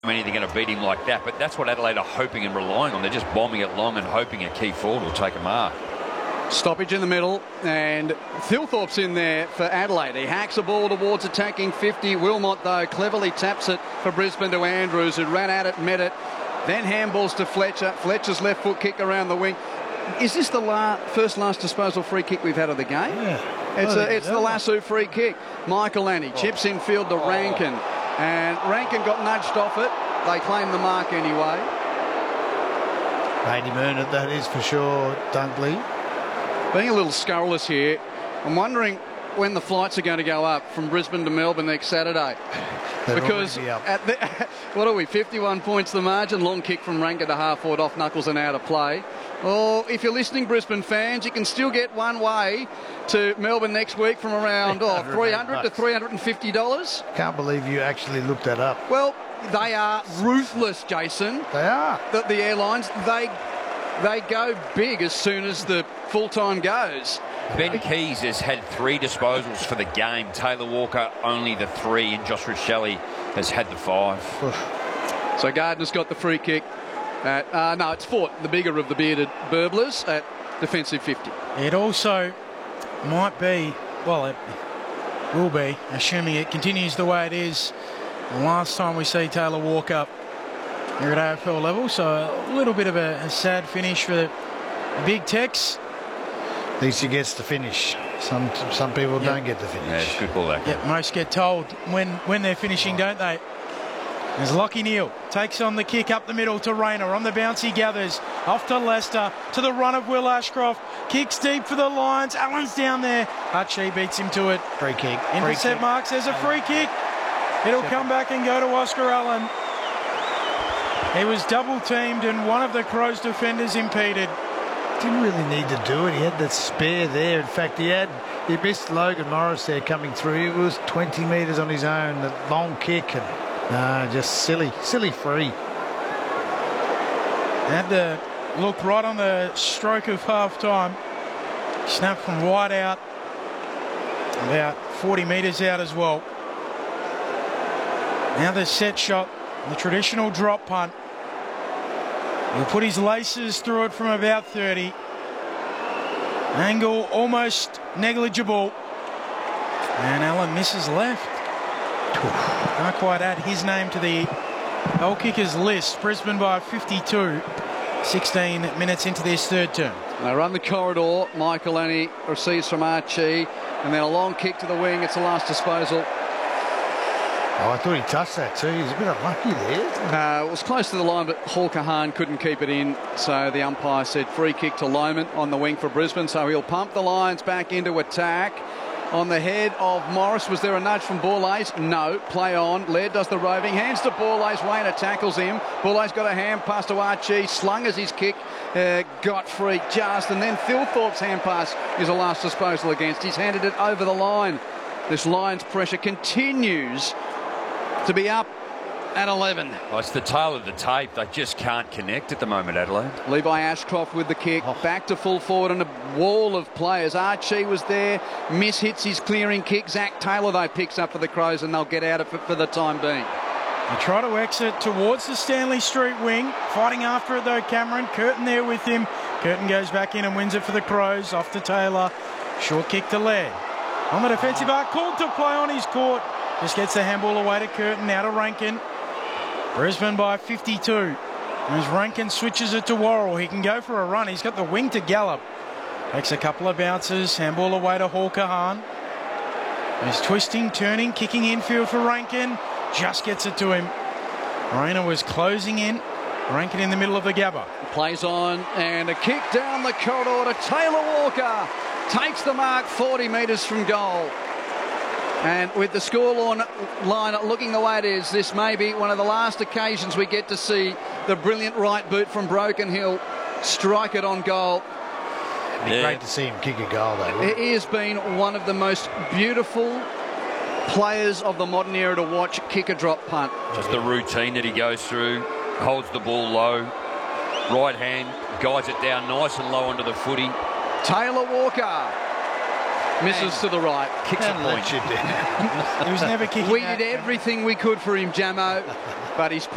many they're going to beat him like that, but that's what Adelaide are hoping and relying on. They're just bombing it long and hoping a key forward will take a mark. Stoppage in the middle, and Thilthorpe's in there for Adelaide. He hacks the ball towards attacking 50. Wilmot, though, cleverly taps it for Brisbane to Andrews, who ran at it, met it. Then handballs to Fletcher. Fletcher's left foot kick around the wing. Is this the first last disposal free kick we've had of the game? Yeah. It's the Lasso free kick. Michael Annie chips in field to Rankin. And Rankin got nudged off it. They claim the mark anyway. Made him earn it, that is for sure, Dunkley. Being a little scurrilous here, I'm wondering when the flights are going to go up from Brisbane to Melbourne next Saturday. Because what are we, 51 points the margin, long kick from Rankin to half forward off knuckles and out of play. Or if you're listening, Brisbane fans, you can still get one way to Melbourne next week from around $300 to $350. Can't believe you actually looked that up. Well, they are ruthless, Jason. They are. The airlines, they go big as soon as the full time goes. Ben Keys has had 3 disposals for the game. Taylor Walker only the 3, and Joshua Shelley has had the 5. So Gardner's got the free kick. No, it's Fort, the bigger of the bearded burblers, at defensive 50. It also might be, well, it will be, assuming it continues the way it is, the last time we see Taylor Walker here at AFL level. So a little bit of a sad finish for the Big Tex. At least he gets the finish. Some people don't get the finish. Yeah, it's good ball that. Yeah, most get told when they're finishing, don't they? As Lockie Neal takes on the kick up the middle to Rayner. On the bounce he gathers. Off to Lester. To the run of Will Ashcroft. Kicks deep for the Lions. Allen's down there. Archie beats him to it. Free kick. Intercept marks. There's a free kick. It'll come back and go to Oscar Allen. He was double teamed and one of the Crows defenders impeded. Didn't really need to do it. He had that spare there. In fact, he missed Logan Morris there coming through. It was 20 metres on his own. The long kick and just silly free. Had to look right on the stroke of half time. Snap from wide out. About 40 metres out as well. Now the set shot. The traditional drop punt. He'll put his laces through it from about 30. Angle almost negligible. And Allen misses left. Can't quite add his name to the goal kickers list. Brisbane by 52. 16 minutes into this third term. They run the corridor. Michael Annie receives from Archie. And then a long kick to the wing. It's the last disposal. Oh, I thought he touched that too. He's a bit unlucky there. It was close to the line, but Hawker Hahn couldn't keep it in. So the umpire said free kick to Lohman on the wing for Brisbane. So he'll pump the Lions back into attack. On the head of Morris, was there a nudge from Borlase? No. Play on. Laird does the roving. Hands to Borlase. Wayner tackles him. Borlase got a hand pass to Archie. Slung as his kick. Got free just. And then Thilthorpe's hand pass is a last disposal against. He's handed it over the line. This Lions pressure continues to be up at 11. Well, it's the tail of the tape. They just can't connect at the moment, Adelaide. Levi Ashcroft with the kick. Back to full forward and a wall of players. Archie was there. Miss hits his clearing kick. Zach Taylor, though, picks up for the Crows and they'll get out of it for the time being. They try to exit towards the Stanley Street wing. Fighting after it, though, Cameron. Curtin there with him. Curtin goes back in and wins it for the Crows. Off to Taylor. Short kick to Laird. On the defensive arc. Called to play on his court. Just gets the handball away to Curtin. Now to Rankin. Brisbane by 52. As Rankin switches it to Worrell. He can go for a run. He's got the wing to Gallup. Takes a couple of bounces. Handball away to Hawker Hahn. He's twisting, turning, kicking infield for Rankin. Just gets it to him. Rayner was closing in. Rankin in the middle of the Gabba. Plays on and a kick down the corridor to Taylor Walker. Takes the mark 40 metres from goal. And with the scoreline looking the way it is, this may be one of the last occasions we get to see the brilliant right boot from Broken Hill strike it on goal. It'd be great to see him kick a goal, though. He has been one of the most beautiful players of the modern era to watch kick a drop punt. Just the routine that he goes through, holds the ball low, right hand, guides it down nice and low onto the footy. Taylor Walker misses to the right. Kicks a point. He was never kicking. We did everything we could for him, Jamo, but he's